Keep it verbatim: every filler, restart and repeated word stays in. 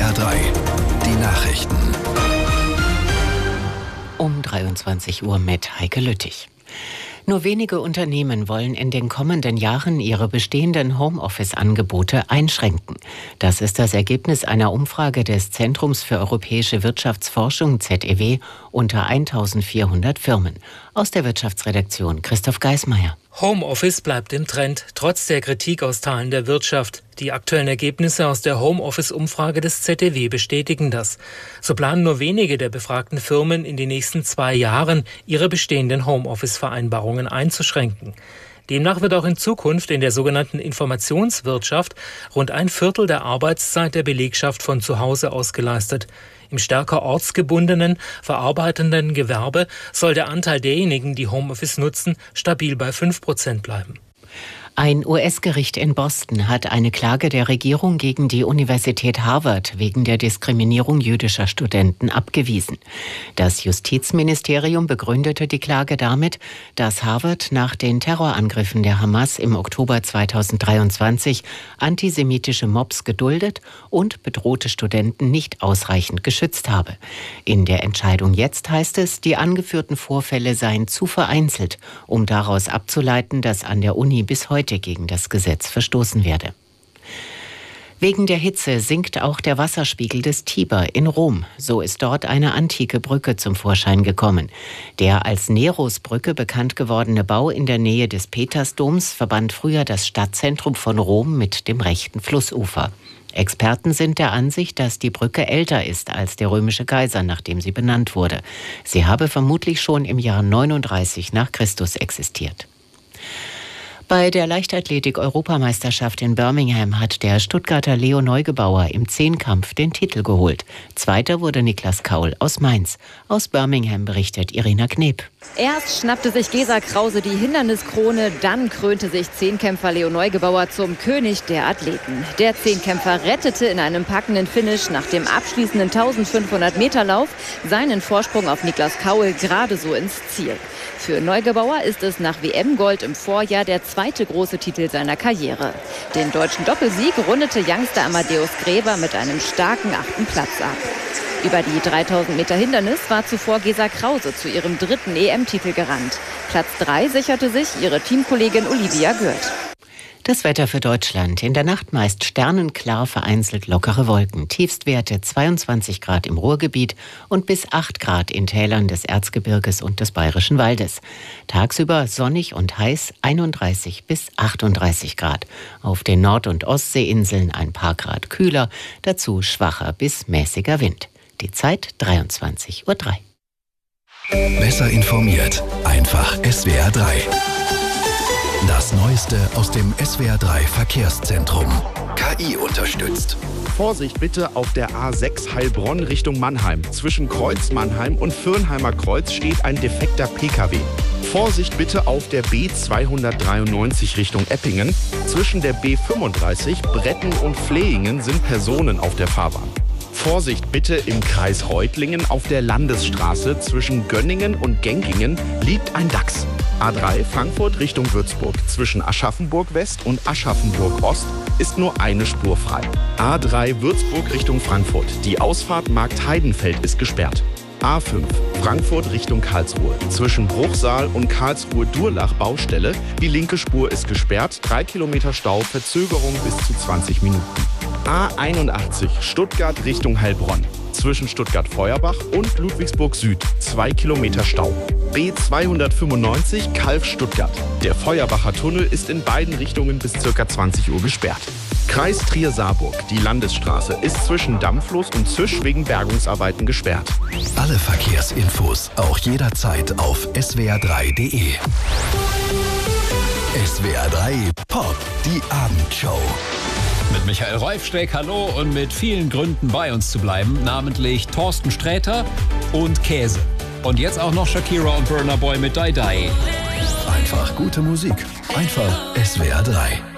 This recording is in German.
R drei, die Nachrichten. Um dreiundzwanzig Uhr mit Heike Lüttich. Nur wenige Unternehmen wollen in den kommenden Jahren ihre bestehenden Homeoffice-Angebote einschränken. Das ist das Ergebnis einer Umfrage des Zentrums für europäische Wirtschaftsforschung Z E W unter eintausendvierhundert Firmen. Aus der Wirtschaftsredaktion Christoph Geismeier. Homeoffice bleibt im Trend, trotz der Kritik aus Teilen der Wirtschaft. Die aktuellen Ergebnisse aus der Homeoffice-Umfrage des Z E W bestätigen das. So planen nur wenige der befragten Firmen in den nächsten zwei Jahren, ihre bestehenden Homeoffice-Vereinbarungen einzuschränken. Demnach wird auch in Zukunft in der sogenannten Informationswirtschaft rund ein Viertel der Arbeitszeit der Belegschaft von zu Hause aus geleistet. Im stärker ortsgebundenen, verarbeitenden Gewerbe soll der Anteil derjenigen, die Homeoffice nutzen, stabil bei fünf Prozent bleiben. Ein U S-Gericht in Boston hat eine Klage der Regierung gegen die Universität Harvard wegen der Diskriminierung jüdischer Studenten abgewiesen. Das Justizministerium begründete die Klage damit, dass Harvard nach den Terrorangriffen der Hamas im Oktober zweitausenddreiundzwanzig antisemitische Mobs geduldet und bedrohte Studenten nicht ausreichend geschützt habe. In der Entscheidung jetzt heißt es, die angeführten Vorfälle seien zu vereinzelt, um daraus abzuleiten, dass an der Uni bis heute gegen das Gesetz verstoßen werde. Wegen der Hitze sinkt auch der Wasserspiegel des Tiber in Rom. So ist dort eine antike Brücke zum Vorschein gekommen. Der als Nerosbrücke bekannt gewordene Bau in der Nähe des Petersdoms verband früher das Stadtzentrum von Rom mit dem rechten Flussufer. Experten sind der Ansicht, dass die Brücke älter ist als der römische Kaiser, nach dem sie benannt wurde. Sie habe vermutlich schon im Jahr neununddreißig nach Christus existiert. Bei der Leichtathletik-Europameisterschaft in Birmingham hat der Stuttgarter Leo Neugebauer im Zehnkampf den Titel geholt. Zweiter wurde Niklas Kaul aus Mainz. Aus Birmingham berichtet Irina Kneb. Erst schnappte sich Gesa Krause die Hinderniskrone, dann krönte sich Zehnkämpfer Leo Neugebauer zum König der Athleten. Der Zehnkämpfer rettete in einem packenden Finish nach dem abschließenden eintausendfünfhundert Meter Lauf seinen Vorsprung auf Niklas Kaul gerade so ins Ziel. Für Neugebauer ist es nach W M-Gold im Vorjahr der zweite große Titel seiner Karriere. Den deutschen Doppelsieg rundete Youngster Amadeus Gräber mit einem starken achten Platz ab. Über die dreitausend Meter Hindernis war zuvor Gesa Krause zu ihrem dritten E M-Titel gerannt. Platz drei sicherte sich ihre Teamkollegin Olivia Gürt. Das Wetter für Deutschland. In der Nacht meist sternenklar, vereinzelt lockere Wolken. Tiefstwerte zweiundzwanzig Grad im Ruhrgebiet und bis acht Grad in Tälern des Erzgebirges und des Bayerischen Waldes. Tagsüber sonnig und heiß, einunddreißig bis achtunddreißig Grad. Auf den Nord- und Ostseeinseln ein paar Grad kühler, dazu schwacher bis mäßiger Wind. Die Zeit dreiundzwanzig Uhr drei. Besser informiert, einfach S W R drei. Das Neueste aus dem S W R drei Verkehrszentrum. K I unterstützt. Vorsicht bitte auf der A sechs Heilbronn Richtung Mannheim. Zwischen Kreuz Mannheim und Fürnheimer Kreuz steht ein defekter P K W. Vorsicht bitte auf der B zweihundertdreiundneunzig Richtung Eppingen. Zwischen der B fünfunddreißig, Bretten und Flehingen sind Personen auf der Fahrbahn. Vorsicht bitte im Kreis Reutlingen auf der Landesstraße zwischen Gönningen und Gengingen liegt ein Dachs. A drei Frankfurt Richtung Würzburg. Zwischen Aschaffenburg West und Aschaffenburg Ost ist nur eine Spur frei. A drei Würzburg Richtung Frankfurt. Die Ausfahrt Markt Heidenfeld ist gesperrt. A fünf Frankfurt Richtung Karlsruhe. Zwischen Bruchsal und Karlsruhe-Durlach Baustelle. Die linke Spur ist gesperrt. Drei Kilometer Stau, Verzögerung bis zu zwanzig Minuten. A einundachtzig Stuttgart Richtung Heilbronn. Zwischen Stuttgart-Feuerbach und Ludwigsburg Süd. Zwei Kilometer Stau. B zweihundertfünfundneunzig Calw-Stuttgart. Der Feuerbacher Tunnel ist in beiden Richtungen bis ca. zwanzig Uhr gesperrt. Kreis Trier-Saarburg. Die Landesstraße ist zwischen Dammfluss und Zisch wegen Bergungsarbeiten gesperrt. Alle Verkehrsinfos auch jederzeit auf S W R drei punkt de. S W R drei Pop, die Abendshow. Mit Michael Reufsteck, hallo, und mit vielen Gründen bei uns zu bleiben, namentlich Thorsten Sträter und Käse. Und jetzt auch noch Shakira und Burna Boy mit Die Die. Einfach gute Musik, einfach S W R drei.